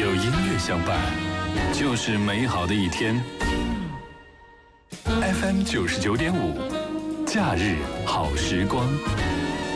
有音乐相伴，就是美好的一天。FM 99.5，假日好时光。